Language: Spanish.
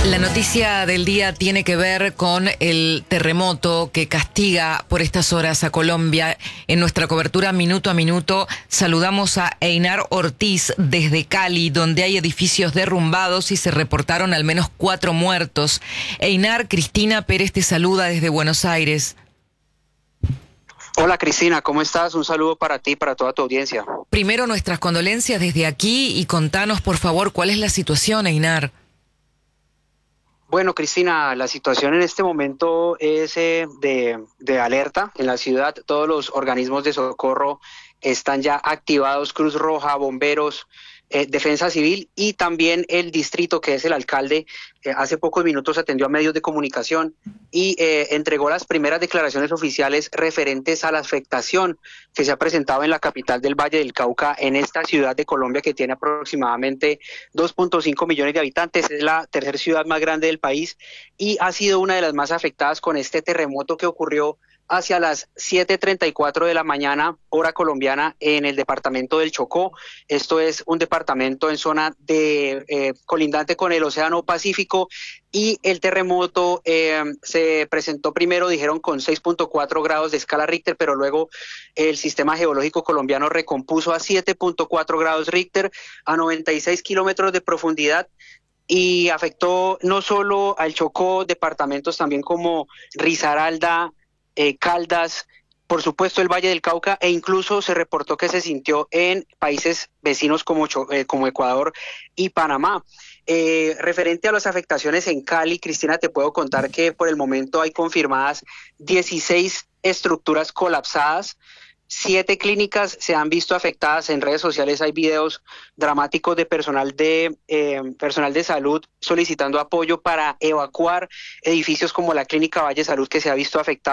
La noticia del día tiene que ver con el terremoto que castiga por estas horas a Colombia. En nuestra cobertura minuto a minuto saludamos a Einar Ortiz desde Cali, donde hay edificios derrumbados y se reportaron al menos 4 muertos. Einar, Cristina Pérez te saluda desde Buenos Aires. Hola Cristina, ¿cómo estás? Un saludo para ti y para toda tu audiencia. Primero nuestras condolencias desde aquí y contanos por favor cuál es la situación, Einar. Bueno, Cristina, la situación en este momento es de alerta en la ciudad. Todos los organismos de socorro están ya activados, Cruz Roja, bomberos, Defensa Civil y también el distrito, que es el alcalde, hace pocos minutos atendió a medios de comunicación y entregó las primeras declaraciones oficiales referentes a la afectación que se ha presentado en la capital del Valle del Cauca, en esta ciudad de Colombia que tiene aproximadamente 2.5 millones de habitantes. Es la tercera ciudad más grande del país y ha sido una de las más afectadas con este terremoto que ocurrió hacia las 7:34 de la mañana, hora colombiana, en el departamento del Chocó. Esto es un departamento en zona de colindante con el Océano Pacífico, y el terremoto se presentó primero, dijeron, con 6.4 grados de escala Richter, pero luego el sistema geológico colombiano recompuso a 7.4 grados Richter a 96 kilómetros de profundidad, y afectó no solo al Chocó, departamentos también como Risaralda, Caldas, por supuesto el Valle del Cauca, e incluso se reportó que se sintió en países vecinos como Ecuador y Panamá. Referente a las afectaciones en Cali, Cristina, te puedo contar que por el momento hay confirmadas 16 estructuras colapsadas. 7 clínicas se han visto afectadas. En redes sociales hay videos dramáticos de personal de salud solicitando apoyo para evacuar edificios como la Clínica Valle Salud, que se ha visto afectada.